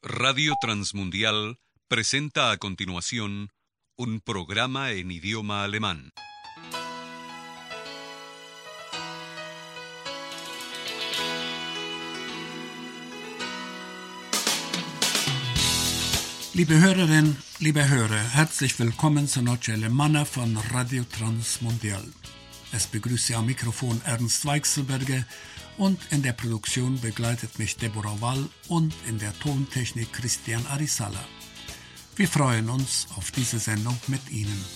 Radio Transmundial presenta a continuación un programa en idioma alemán. Liebe Hörerinnen, liebe Hörer, herzlich willkommen zur Noche Alemana von Radio Transmundial. Es begrüßt Sie am Mikrofon Ernst Weichselberger und in der Produktion begleitet mich Deborah Wall und in der Tontechnik Christian Arisala. Wir freuen uns auf diese Sendung mit Ihnen.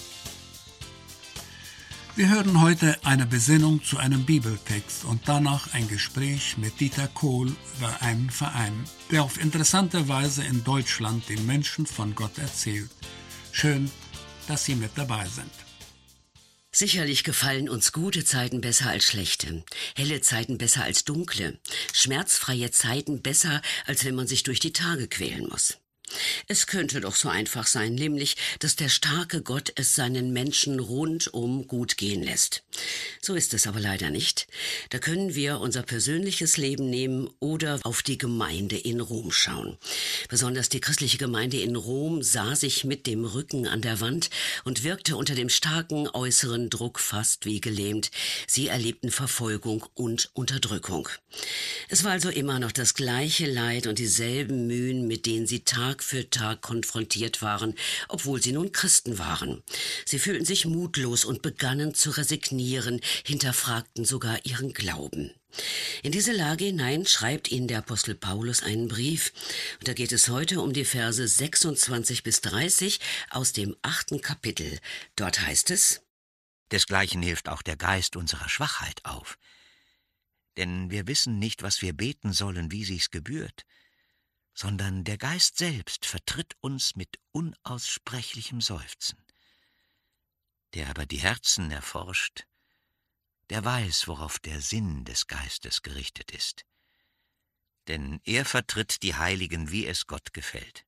Wir hören heute eine Besinnung zu einem Bibeltext und danach ein Gespräch mit Dieter Kohl über einen Verein, der auf interessante Weise in Deutschland den Menschen von Gott erzählt. Schön, dass Sie mit dabei sind. Sicherlich gefallen uns gute Zeiten besser als schlechte, helle Zeiten besser als dunkle, schmerzfreie Zeiten besser, als wenn man sich durch die Tage quälen muss. Es könnte doch so einfach sein, nämlich, dass der starke Gott es seinen Menschen rundum gut gehen lässt. So ist es aber leider nicht. Da können wir unser persönliches Leben nehmen oder auf die Gemeinde in Rom schauen. Besonders die christliche Gemeinde in Rom sah sich mit dem Rücken an der Wand und wirkte unter dem starken äußeren Druck fast wie gelähmt. Sie erlebten Verfolgung und Unterdrückung. Es war also immer noch das gleiche Leid und dieselben Mühen, mit denen sie Tag für Tag konfrontiert waren, obwohl sie nun Christen waren. Sie fühlten sich mutlos und begannen zu resignieren, hinterfragten sogar ihren Glauben. In diese Lage hinein schreibt ihnen der Apostel Paulus einen Brief. Und da geht es heute um die Verse 26 bis 30 aus dem 8. Kapitel. Dort heißt es: Desgleichen hilft auch der Geist unserer Schwachheit auf. Denn wir wissen nicht, was wir beten sollen, wie sich's gebührt, sondern der Geist selbst vertritt uns mit unaussprechlichem Seufzen. Der aber die Herzen erforscht, der weiß, worauf der Sinn des Geistes gerichtet ist. Denn er vertritt die Heiligen, wie es Gott gefällt.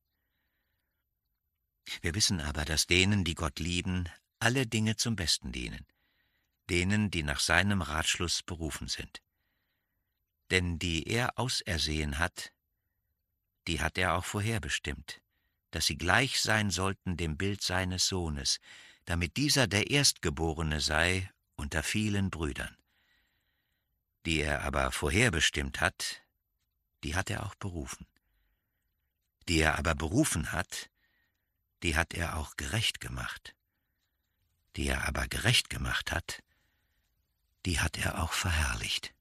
Wir wissen aber, dass denen, die Gott lieben, alle Dinge zum Besten dienen, denen, die nach seinem Ratschluss berufen sind. Denn die er ausersehen hat, die hat er auch vorherbestimmt, dass sie gleich sein sollten dem Bild seines Sohnes, damit dieser der Erstgeborene sei unter vielen Brüdern. Die er aber vorherbestimmt hat, die hat er auch berufen. Die er aber berufen hat, die hat er auch gerecht gemacht. Die er aber gerecht gemacht hat, die hat er auch verherrlicht.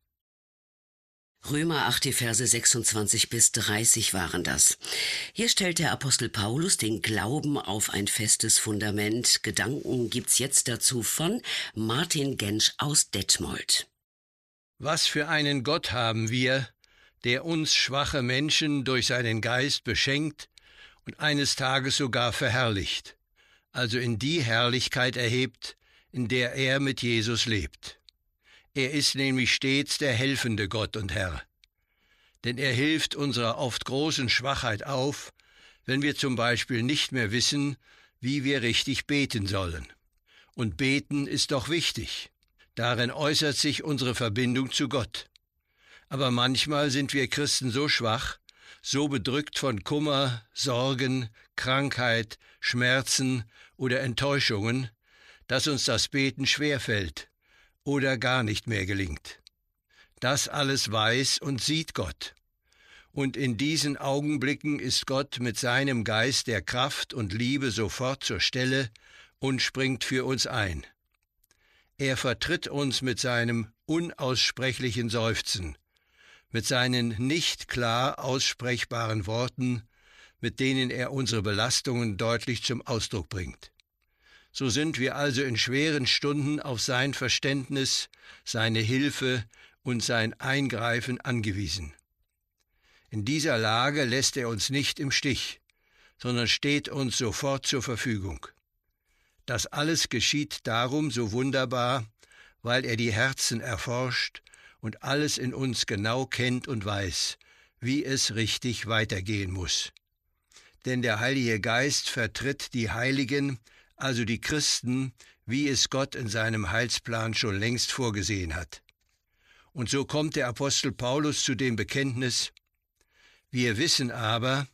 Römer 8, die Verse 26 bis 30 waren das. Hier stellt der Apostel Paulus den Glauben auf ein festes Fundament. Gedanken gibt's jetzt dazu von Martin Gensch aus Detmold. Was für einen Gott haben wir, der uns schwache Menschen durch seinen Geist beschenkt und eines Tages sogar verherrlicht, also in die Herrlichkeit erhebt, in der er mit Jesus lebt. Er ist nämlich stets der helfende Gott und Herr. Denn er hilft unserer oft großen Schwachheit auf, wenn wir zum Beispiel nicht mehr wissen, wie wir richtig beten sollen. Und beten ist doch wichtig. Darin äußert sich unsere Verbindung zu Gott. Aber manchmal sind wir Christen so schwach, so bedrückt von Kummer, Sorgen, Krankheit, Schmerzen oder Enttäuschungen, dass uns das Beten schwerfällt oder gar nicht mehr gelingt. Das alles weiß und sieht Gott. Und in diesen Augenblicken ist Gott mit seinem Geist der Kraft und Liebe sofort zur Stelle und springt für uns ein. Er vertritt uns mit seinem unaussprechlichen Seufzen, mit seinen nicht klar aussprechbaren Worten, mit denen er unsere Belastungen deutlich zum Ausdruck bringt. So sind wir also in schweren Stunden auf sein Verständnis, seine Hilfe und sein Eingreifen angewiesen. In dieser Lage lässt er uns nicht im Stich, sondern steht uns sofort zur Verfügung. Das alles geschieht darum so wunderbar, weil er die Herzen erforscht und alles in uns genau kennt und weiß, wie es richtig weitergehen muss. Denn der Heilige Geist vertritt die Heiligen, also die Christen, wie es Gott in seinem Heilsplan schon längst vorgesehen hat. Und so kommt der Apostel Paulus zu dem Bekenntnis: Wir wissen aber,